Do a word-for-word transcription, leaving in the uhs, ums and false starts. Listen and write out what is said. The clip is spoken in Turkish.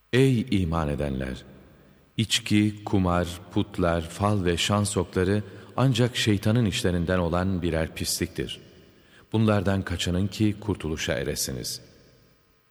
Ey iman edenler! İçki, kumar, putlar, fal ve şans okları ancak şeytanın işlerinden olan birer pisliktir. Bunlardan kaçının ki kurtuluşa eresiniz.